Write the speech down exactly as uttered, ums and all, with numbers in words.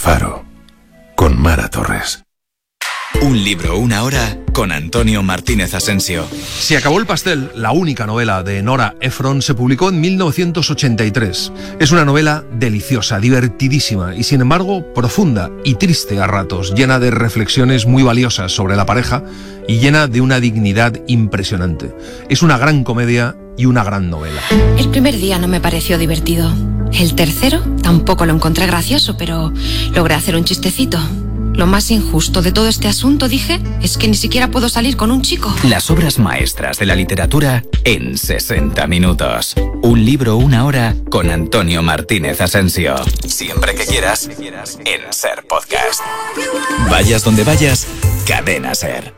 Faro, con Mara Torres. Un libro, una hora, con Antonio Martínez Asensio. Se acabó el pastel, la única novela de Nora Ephron, se publicó en mil novecientos ochenta y tres. Es una novela deliciosa, divertidísima y sin embargo profunda y triste a ratos, llena de reflexiones muy valiosas sobre la pareja y llena de una dignidad impresionante. Es una gran comedia y una gran novela. El primer día no me pareció divertido. El tercero tampoco lo encontré gracioso, pero logré hacer un chistecito. Lo más injusto de todo este asunto, dije, es que ni siquiera puedo salir con un chico. Las obras maestras de la literatura en sesenta minutos. Un libro, una hora, con Antonio Martínez Asensio. Siempre que quieras, en Ser Podcast. Vayas donde vayas, Cadena Ser.